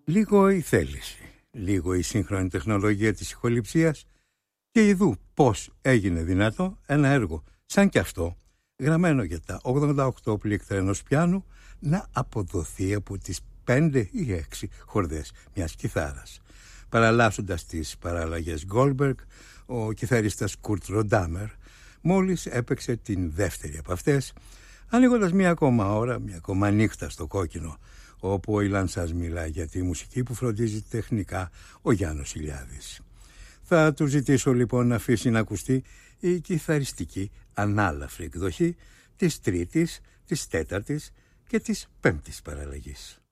Λίγο η θέληση, λίγο η σύγχρονη τεχνολογία της ηχοληψίας και ειδού πώς έγινε δυνατό ένα έργο σαν κι αυτό, γραμμένο για τα 88 πλήκτρα ενός πιάνου, να αποδοθεί από τις 5 ή 6 χορδές μιας κιθάρας. Παραλλάσσοντας τις παραλλαγές Goldberg, ο κιθαρίστας Kurt Rondammer μόλις έπαιξε την δεύτερη από αυτές, ανοίγοντας μια ακόμα ώρα, μια ακόμα νύχτα στο κόκκινο, όπου ο Ιλάν σας μιλάει για τη μουσική που φροντίζει τεχνικά ο Γιάννος Ηλιάδης. Θα του ζητήσω λοιπόν να αφήσει να ακουστεί η κιθαριστική ανάλαφρη εκδοχή της τρίτης, της τέταρτης και της πέμπτης παραλλαγής.